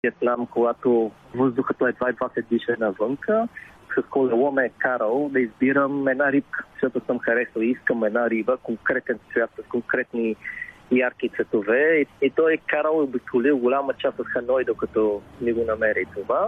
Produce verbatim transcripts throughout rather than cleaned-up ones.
Виетнам, когато въздухът едва едва се диша навънка. С колело ме е карал да избирам една рибка, защото съм харесал и искам една риба, конкретен цвят, с конкретни ярки цветове. И, и той е карал и обиколил голяма част от Ханой, докато ми го намери това.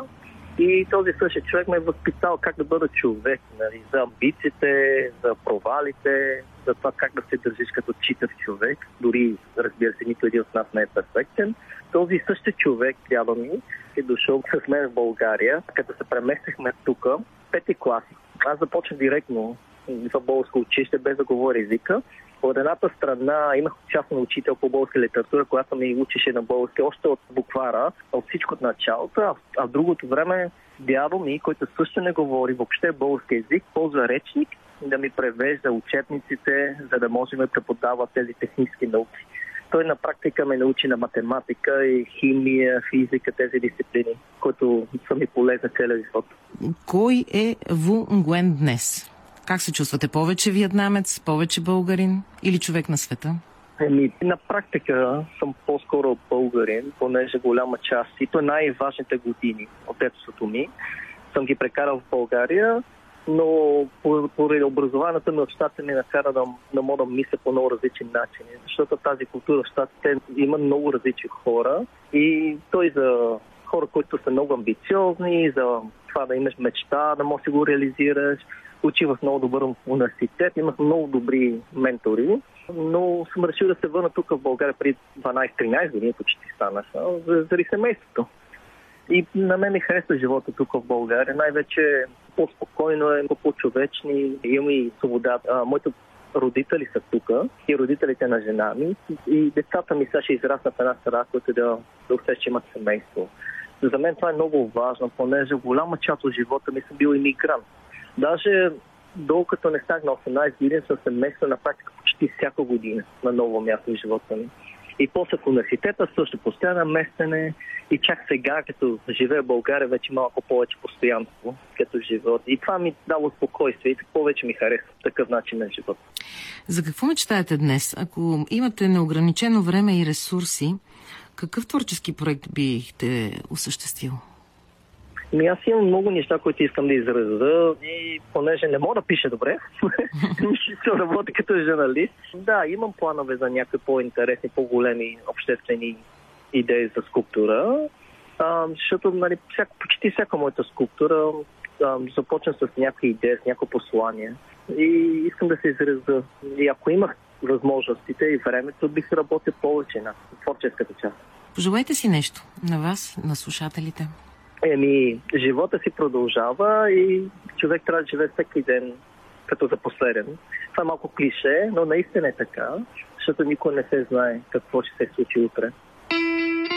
И този същия човек ме е възпитал как да бъда човек, нали, за амбициите, за провалите, за това как да се държиш като читав човек. Дори, разбира се, нито един от нас не е перфектен. Този същия човек, дядо ми, е дошъл с мен в България, като се преместихме тук, пети класи. Аз започнах директно в българско училище, без да говоря езика. От едната страна имах частен учител по българска литература, която ми учеше на български още от буквара, от всичко от началото, а в другото време дядо ми, който също не говори въобще български език, ползва речник да ми превежда учебниците, за да може да преподава тези технически науки. Той на практика ме научи на математика и химия, физика, тези дисциплини, които са ми полезни целия живот. Кой е Ву Нгуен днес? Как се чувствате? Повече виетнамец, повече българин или човек на света? Еми, на практика съм по-скоро българин, понеже голяма част, и то най-важните години от детството ми, съм ги прекарал в България, но поради образованието ми от щатите ми накара да, да мога да мисля по много различни начини, защото тази култура в щатите има много различни хора и той за хора, които са много амбициозни, за това да имаш мечта, да можеш да го реализираш. Учи в много добър университет, имах много добри ментори, но съм решил да се върна тук в България преди дванайсет-тринайсет години, почти станах, заради семейството. И на мен ми харесва живота тук в България. Най-вече по-спокойно е, по-човечни, имам и свобода. А, моите родители са тук и родителите на жена ми. И децата ми сега ще израснат в една среда, която да, да усеща, че имат семейство. За мен това е много важно, понеже голяма част от живота ми съм бил имигрант. Даже докато не стах на осемнайсет години, съм се местил на практика почти всяка година на ново място в живота ми. И после в университета също постоянно местене и чак сега, като живея в България, вече малко повече постоянство като живот. И това ми дало спокойствие и повече ми харесва такъв начин на живот. За какво мечтаете днес? Ако имате неограничено време и ресурси, какъв творчески проект бихте осъществил? Ми аз имам много неща, които искам да изразя и понеже не мога да пиша добре, ще работя като журналист. Да, имам планове за някакви по-интересни, по-големи обществени идеи за скулптура, а, защото нали, всяко, почти всяка моята скулптура а, започна с някакви идеи, с някакво послание и искам да се изразя. И ако имах възможностите и времето, бих работил повече на творческата част. Пожелайте си нещо на вас, на слушателите. Еми, живота си продължава и човек трябва да живее всеки ден като за последен. Това е малко клише, но наистина е така, защото никой не се знае какво ще се случи утре.